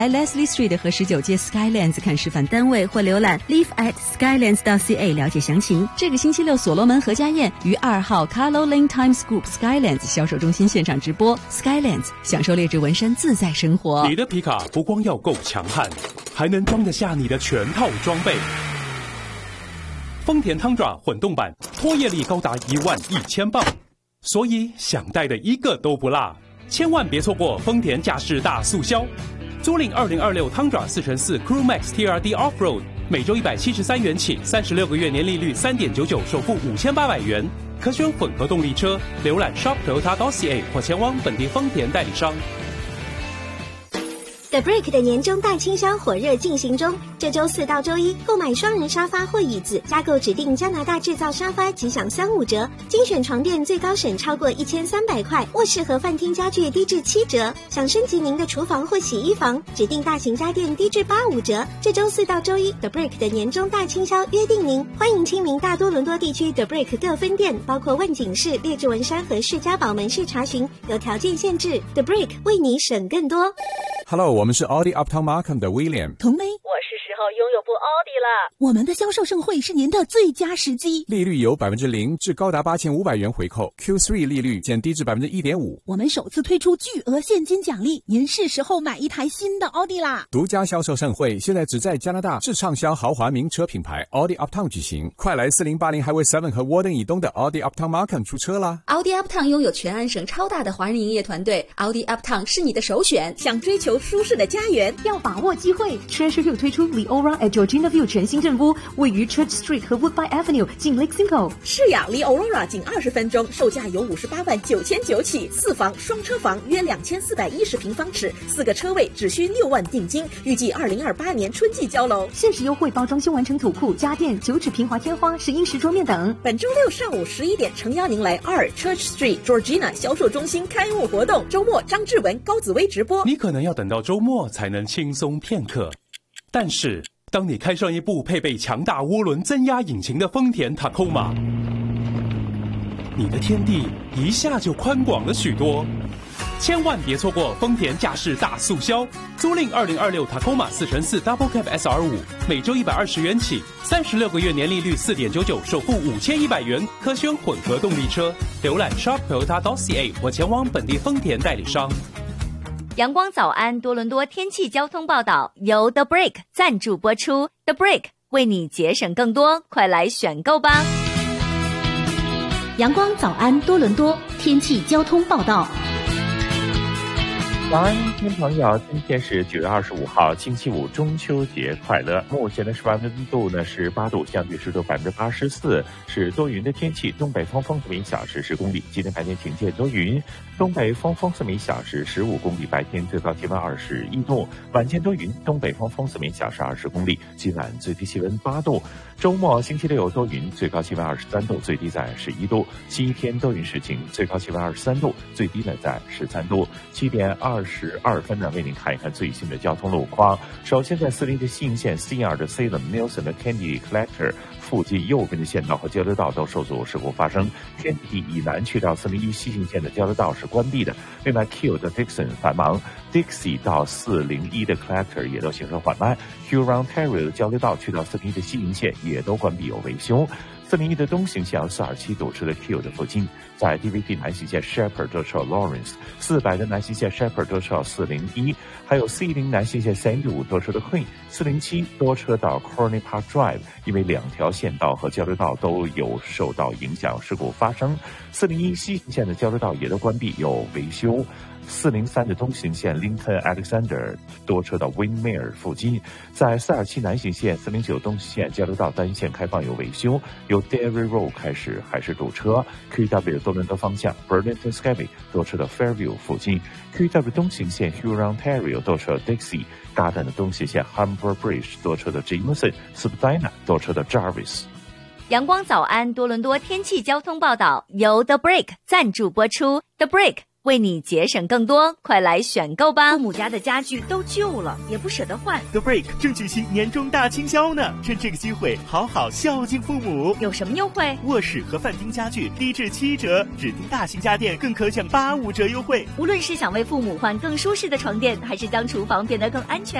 来 Leslie Street 和19街 Skylands 看示范单位，或浏览 live@skylands.ca 了解详情。这个星期六，所罗门何家宴于2号 Carlo Lane Times Square Skylands 销售中心现场直播 Skylands， 享受劣质纹身自在生活。 你的皮卡不光要够强悍，还能装得下你的全套装备。丰田汤爪混动版拖曳力高达11000磅，所以想带的一个都不落，千万别错过丰田驾驶大促销。租赁2026汤爪4x4 Crew Max TRD Offroad， 每周173元起，36个月年利率3.99%，首付5800元，可选混合动力车。浏览 shop.toyota.ca 或前往本地丰田代理商。 The Brick 的年终大清销火热进行中，这周4到周1购买双人沙发或椅子，加购指定加拿大制造沙发即享35折，精选床垫最高省超过1300块，卧室和饭厅家具低至7折。想升级您的厨房或洗衣房，指定大型家电低至85折。这周4到周1 The Brick 的年终大清销约定您，欢迎亲临大多伦多地区 The Brick 各分店，包括万景市、列治文山和士嘉堡门市查询，有条件限制。The Brick 为你省更多。 Hello， 我们是 Audi Uptown Markham 的 William。 童梅， 我是时候拥有部奥迪了。 我们的销售盛会是您的最佳时机， 利率由0%至高达8500元回扣 ，Q3 利率减低至1.5%。 我们首次推出巨额现金奖励，您是时候买一台新的奥迪啦！ 独家销售盛会现在只在加拿大至畅销豪华名车品牌 Audi Uptown 举行，快来4080 Highway 7和 Warden 以东的 Audi Uptown Markham 出车啦 ！Audi Uptown 拥有全安省超大的华人营业团队 ，Audi Uptown 是你的首选。 想追求舒适的家园， 要把握机会。Treasure Hill 推出 Leora at Georgina View 全新镇屋，位于 Church Street 和 Woodbine Avenue， 近 Lake Simcoe。 是呀，离 Aurora 仅20分钟，售价由58.999起，4房双车房约2410平方尺，4个车位只需6万定金，预计2028年春季交楼。 限时优惠，包装修完成土库、家电、9指平滑天花、石英石桌面等。 本周6上午11点，诚邀您来2 Church Street Georgina 销售中心开幕活动。周末张志文、高紫薇直播。 你可能要等到周末才能轻松片刻，但是当你开上一部配备强大涡轮增压引擎的丰田 Tacoma， 你的天地一下就宽广了许多。千万别错过丰田驾驶大促销，租赁2026 Tacoma 4x4 Double Cab SR5， 每周120元起，36个月年利率4.99%，首付5100元，可选混合动力车。浏览 shop.toyota.ca 或前往本地丰田代理商。 阳光早安多伦多天气交通报道由 The Brick 赞助播出， The Brick 为你节省更多，快来选购吧。 阳光早安多伦多天气交通报道。 早安，听众朋友，今天是9月25号，星期五，中秋节快乐。目前的室外温度呢是8度，相对湿度84%，是多云的天气。东北风4每小时10公里，今天白天晴间多云，东北风4每小时15公里，白天最高气温21度，晚间多云，东北风4每小时20公里，今晚最低气温8度。周末星期六多云，最高气温23度，最低在11度。星期天多云时晴，最高气温23度，最低呢在13度。7点22分呢，为您看一看最新的交通路况。首先在401的西营线 CR 的 Salem Nelson 的 Kennedy Collector 附近右边的线道和交流道都受阻事故发生， Kennedy 以南去到401西行线的交流道是关闭的。另外 Keele 的 Dixon 繁忙， Dixie 到401的 Collector 也都行车缓慢， Hurontario 的交流道去到401的西营线也都关闭有维修。401的东行线427堵车的 Keele 的附近，在 DVD 南行线 Shepherd 多车 Lawrence， 400的南行线 Shepherd 多车401，还有410南行线315多车的 Queen， 407多车到 Corny Park Drive， 因为2条线道和交流道都有受到影响，事故发生。401西行线的交流道也都关闭有维修。403的东行线 Lincoln Alexander 多车到 Windmere 附近，在427南行线409东行线交流道单线开放有维修，由 Dairy Road 开始还是堵车。 QW 多伦多方向 Burlington Skyway 多车到 Fairview 附近， QW 东行线 Hurontario 多车 Dixie， Garden 的东行线 Humber Bridge 多车的 Jameson， Spadina 多车的 Jarvis。 阳光早安多伦多天气交通报道由 The Brick 赞助播出， The Brick 为你节省更多，快来选购吧！ 父母家的家具都旧了，也不舍得换。 The Break 正举行年终大清销呢，趁这个机会好好孝敬父母。 有什么优惠？ 卧室和饭厅家具低至7折，指定大型家电更可享85折优惠。 无论是想为父母换更舒适的床垫，还是将厨房变得更安全。